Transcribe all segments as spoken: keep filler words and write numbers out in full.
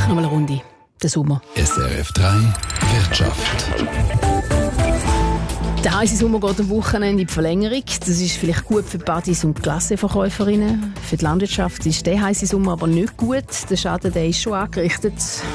machen noch mal eine Runde. Den Sommer. S R F drei Wirtschaft. Der heiße Sommer geht am Wochenende in die Verlängerung. Das ist vielleicht gut für die Badis und Klassenverkäuferinnen. Für die Landwirtschaft ist der heiße Sommer aber nicht gut. Der Schaden der ist schon angerichtet.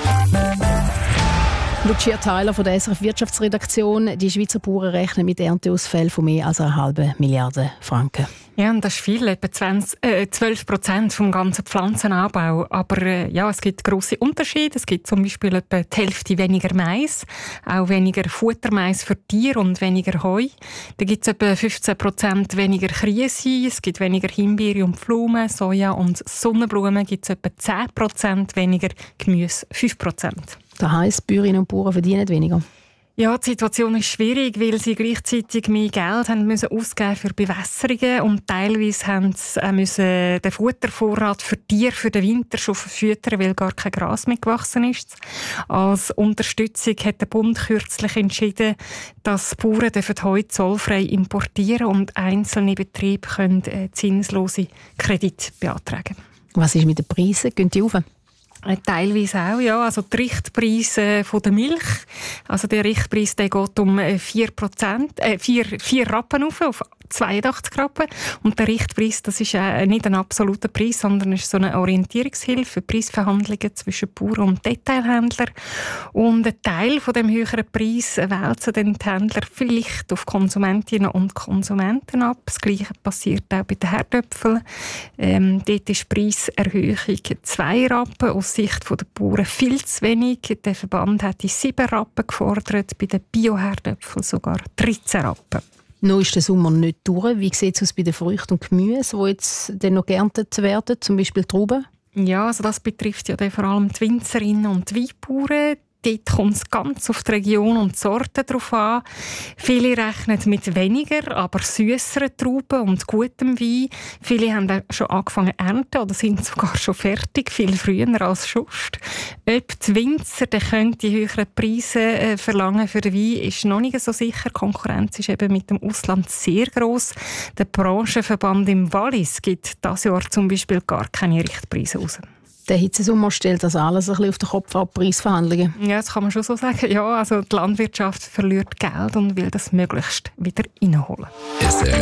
Lucia Tyler von der S R F Wirtschaftsredaktion. Die Schweizer Bauern rechnen mit Ernteausfällen von mehr als einer halben Milliarde Franken. Ja, und das ist viel, etwa zwanzig, äh, zwölf Prozent vom ganzen Pflanzenanbau. Aber äh, ja, es gibt grosse Unterschiede. Es gibt zum Beispiel etwa die Hälfte weniger Mais, auch weniger Futtermais für Tiere und weniger Heu. Da gibt es etwa fünfzehn Prozent weniger Krise, es gibt weniger Himbeere und Blumen, Soja und Sonnenblumen gibt es etwa zehn Prozent weniger, Gemüse fünf Prozent. Das heisst, Bäuerinnen und Bauern verdienen weniger. Ja, die Situation ist schwierig, weil sie gleichzeitig mehr Geld haben müssen ausgeben für Bewässerungen und teilweise haben sie auch müssen den Futtervorrat für Tiere für den Winter schon verfüttern, weil gar kein Gras mehr gewachsen ist. Als Unterstützung hat der Bund kürzlich entschieden, dass Bauern Heu zollfrei importieren und einzelne Betriebe können zinslose Kredite beantragen. Was ist mit den Preisen? Gehen die rauf? Teilweise auch, ja. Also die Richtpreise von der Milch, also der Richtpreis, der geht um vier Prozent, äh, vier, vier Rappen auf, auf zweiundachtzig Rappen. Und der Richtpreis, das ist äh, nicht ein absoluter Preis, sondern ist so eine Orientierungshilfe für Preisverhandlungen zwischen Bauern und Detailhändlern. Und ein Teil von dem höheren Preis wälzen dann die Händler vielleicht auf Konsumentinnen und Konsumenten ab. Das Gleiche passiert auch bei den Herdöpfeln. Ähm, dort ist die Preiserhöhung zwei Rappen. Aus Sicht der Bauern viel zu wenig. Der Verband hat die sieben Rappen gefordert, bei den Bio-Herdöpfeln sogar dreizehn Rappen. Noch ist der Sommer nicht durch. Wie sieht es aus bei den Früchten und Gemüse, die jetzt dann noch geerntet werden, zum Beispiel Trauben? Ja, also das betrifft ja vor allem die Winzerinnen und Weinbauern. Dort kommt es ganz auf die Region und die Sorte drauf an. Viele rechnen mit weniger, aber süsseren Trauben und gutem Wein. Viele haben auch schon angefangen zu ernten oder sind sogar schon fertig, viel früher als sonst. Ob die Winzer können die höheren Preise äh, verlangen für den Wein, ist noch nicht so sicher. Die Konkurrenz ist eben mit dem Ausland sehr gross. Der Branchenverband im Wallis gibt dieses Jahr zum Beispiel gar keine Richtpreise raus. Der Hitzesommer stellt das alles ein bisschen auf den Kopf ab, Preisverhandlungen. Ja, das kann man schon so sagen. Ja, also die Landwirtschaft verliert Geld und will das möglichst wieder reinholen.